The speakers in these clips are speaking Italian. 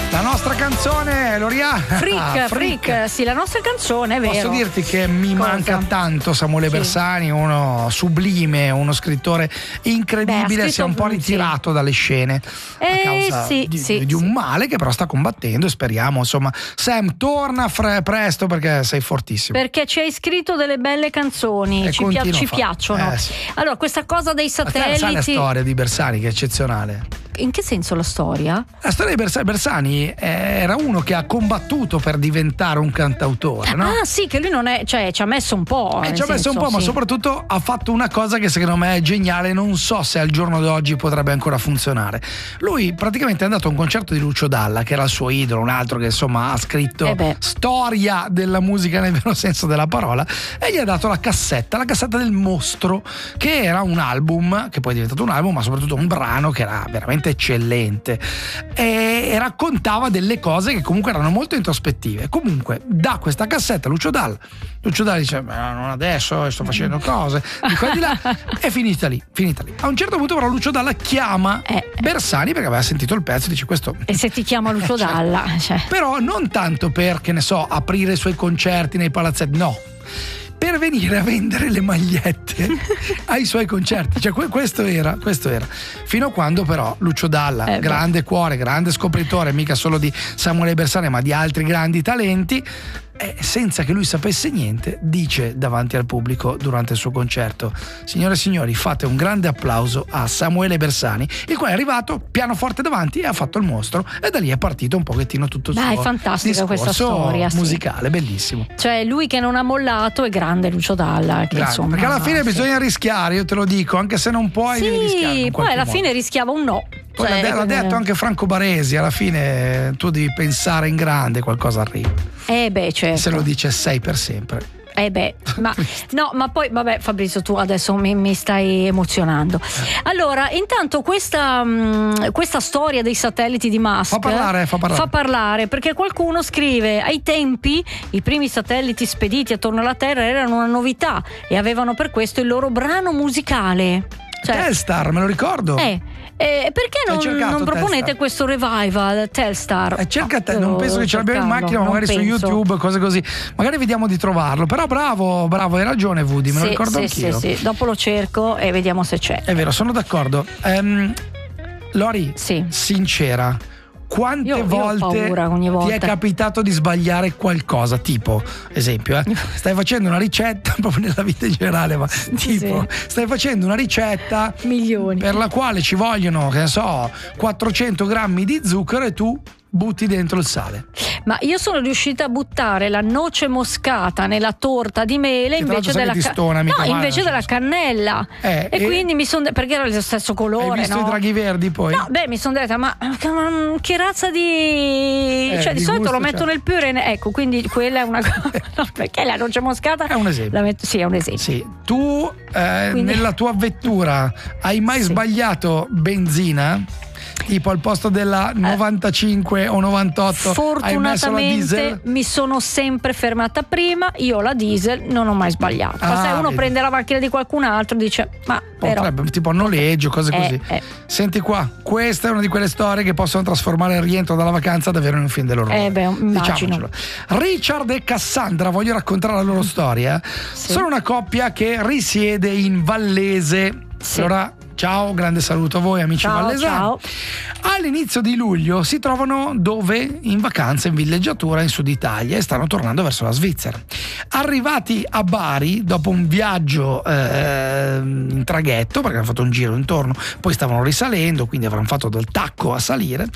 La nostra canzone, Loria. Freak, sì, la nostra canzone, è vero. Posso dirti che mi manca tanto Samuele Bersani, uno sublime, uno scrittore incredibile. Si è un po' ritirato dalle scene a causa di un male che però sta combattendo, e speriamo, insomma, Sam, torna presto, perché sei fortissimo. Perché ci hai scritto delle belle canzoni, ci piacciono. Sì. Allora, questa cosa dei satelliti. Sai la storia di Bersani, che è eccezionale? In che senso la storia? La storia di Bersani era uno che ha combattuto per diventare un cantautore, no? Ah sì, che lui non è, cioè ci ha messo un po'. Ci ha messo un po', ma soprattutto ha fatto una cosa che secondo me è geniale, non so se al giorno d'oggi potrebbe ancora funzionare. Lui praticamente è andato a un concerto di Lucio Dalla, che era il suo idolo, un altro che insomma ha scritto storia della musica nel vero senso della parola, e gli ha dato la cassetta del Mostro, che era un album, che poi è diventato un album, ma soprattutto un brano che era veramente eccellente, e raccontava delle cose che comunque erano molto introspettive. Comunque da questa cassetta Lucio Dalla dice: ma non adesso, sto facendo cose di qua e di là, è finita lì. A un certo punto però Lucio Dalla chiama Bersani, perché aveva sentito il pezzo, e dice: questo, e se ti chiama Lucio Dalla, però non tanto per, che ne so, aprire i suoi concerti nei palazzetti, no, per venire a vendere le magliette ai suoi concerti. Cioè questo era fino a quando però Lucio Dalla, grande cuore, grande scopritore, mica solo di Samuele Bersani ma di altri grandi talenti, senza che lui sapesse niente, dice davanti al pubblico durante il suo concerto: signore e signori, fate un grande applauso a Samuele Bersani, il quale è arrivato pianoforte davanti e ha fatto il Mostro, e da lì è partito un pochettino tutto il suo è fantastica questa storia musicale, bellissimo. Cioè lui che non ha mollato, è grande Lucio Dalla, che insomma, perché alla fine bisogna rischiare, io te lo dico, anche se non puoi, devi rischiare. Sì, poi alla fine rischiava un no. Poi l'ha detto anche Franco Baresi: alla fine tu devi pensare in grande, qualcosa arriva. Certo. Se lo dice 6 per sempre. Ma poi vabbè, Fabrizio, tu adesso mi stai emozionando. Allora, intanto questa storia dei satelliti di Musk fa parlare, perché qualcuno scrive: ai tempi i primi satelliti spediti attorno alla Terra erano una novità e avevano per questo il loro brano musicale. Telstar, me lo ricordo. Perché non proponete Telstar? Questo revival Telstar? Cerca te, non penso che ce l'abbiamo in macchina, ma magari su YouTube, cose così. Magari vediamo di trovarlo. Però bravo, hai ragione Woody, me lo ricordo anch'io. Sì, dopo lo cerco e vediamo se c'è. È vero, sono d'accordo. Lori, sincera, quante volte ti è capitato di sbagliare qualcosa? Tipo, esempio, stai facendo una ricetta, proprio nella vita in generale, ma tipo, stai facendo una ricetta milioni per la quale ci vogliono, che ne so, 400 grammi di zucchero, e tu butti dentro il sale. Ma io sono riuscita a buttare la noce moscata nella torta di mele invece della cannella. E quindi mi sono, perché era lo stesso colore. Hai visto i draghi verdi poi? No, mi sono detta: ma che razza di di solito lo metto nel purè, ecco, quindi quella è una cosa. No, perché la noce moscata è un esempio. È un esempio. Sì. Tu nella tua vettura hai mai sbagliato benzina? Tipo al posto della 95 o 98 hai messo la diesel? Mi sono sempre fermata prima, io la diesel non ho mai sbagliato. Se uno prende la macchina di qualcun altro dice: ma potrebbe, tipo noleggio, cose così. Senti qua, questa è una di quelle storie che possono trasformare il rientro dalla vacanza davvero in un film dell'orrore. Immagino. Richard e Cassandra, voglio raccontare la loro storia. Sono una coppia che risiede in Vallese. Allora, ciao, grande saluto a voi amici vallesani. Ciao. All'inizio di luglio si trovano in vacanza in villeggiatura in Sud Italia, e stanno tornando verso la Svizzera. Arrivati a Bari, dopo un viaggio in traghetto, perché hanno fatto un giro intorno, poi stavano risalendo, quindi avranno fatto del tacco a salire,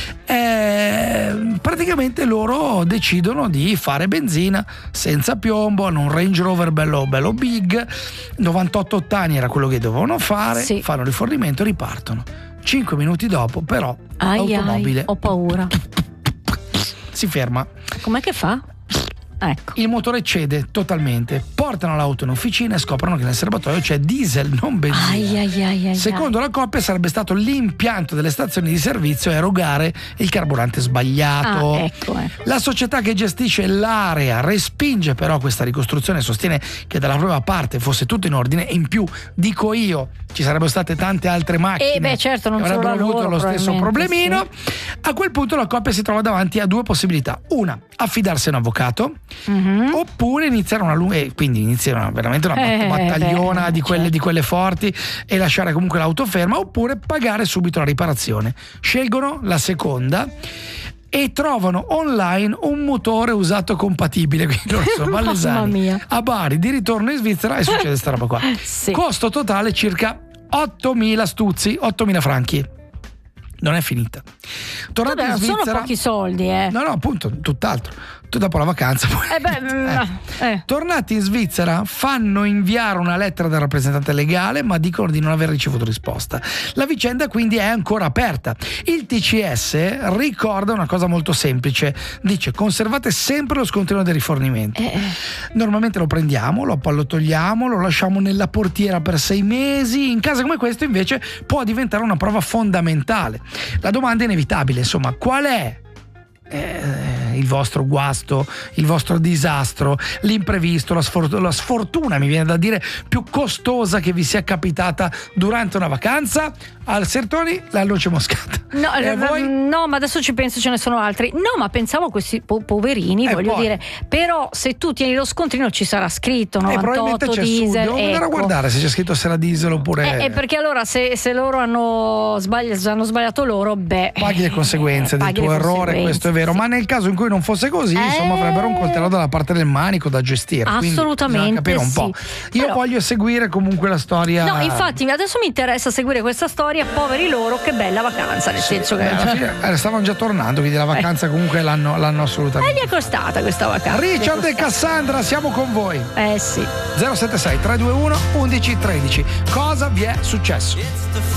praticamente loro decidono di fare benzina senza piombo, hanno un Range Rover bello big, 98 ottani era quello che dovevano fare, fanno rifornimento e ripartono. 5 minuti dopo però l'automobile ho paura, si ferma. com'è che fa? Ecco. Il motore cede totalmente, portano l'auto in officina e scoprono che nel serbatoio c'è diesel, non benzina. Secondo la coppia sarebbe stato l'impianto delle stazioni di servizio a erogare il carburante sbagliato. Ecco. La società che gestisce l'area respinge però questa ricostruzione e sostiene che dalla propria parte fosse tutto in ordine, e in più, dico io, ci sarebbero state tante altre macchine certo, non che avrebbero solo avuto lo stesso problemino. Sì. A quel punto la coppia si trova davanti a due possibilità: una, affidarsi a un avvocato, oppure iniziare veramente una battagliona di quelle forti e lasciare comunque l'auto ferma, oppure pagare subito la riparazione. Scelgono la seconda e trovano online un motore usato compatibile, quindi loro sono Valesani a Bari, di ritorno in Svizzera, e succede sta roba qua. Sì. Costo totale circa 8.000 stuzzi, 8.000 franchi. Non è finita. Tornati in Svizzera, sono pochi soldi, No, appunto, tutt'altro. Dopo la vacanza tornati in Svizzera, fanno inviare una lettera del rappresentante legale, ma dicono di non aver ricevuto risposta. La vicenda quindi è ancora aperta. Il TCS ricorda una cosa molto semplice: dice: conservate sempre lo scontrino dei rifornimenti. Normalmente lo prendiamo, lo appallottoliamo, lo lasciamo nella portiera per 6 mesi. In casi come questo invece può diventare una prova fondamentale. La domanda è inevitabile, insomma: qual è il vostro guasto, il vostro disastro, l'imprevisto, la sfortuna, mi viene da dire, più costosa che vi sia capitata durante una vacanza? Al Sertoni la noce moscata. No, ma adesso ci penso, ce ne sono altri. No, ma pensavo a questi poverini, voglio dire. Però se tu tieni lo scontrino ci sarà scritto 98 diesel. Devo andare a guardare se c'è scritto se era diesel oppure. Perché allora se loro hanno sbagliato loro, paghi le conseguenze del tuo errore, questo è vero. Sì. Ma nel caso in cui non fosse così, insomma, avrebbero un coltello dalla parte del manico da gestire. Assolutamente. Capire un po'. Io voglio seguire comunque la storia. No, infatti adesso mi interessa seguire questa storia. Poveri loro, che bella vacanza, nel senso che alla fine, stavano già tornando, quindi la vacanza comunque l'hanno assolutamente. E gli è costata questa vacanza. Richard e Cassandra, siamo con voi. Sì. 076 321 11 13. Cosa vi è successo?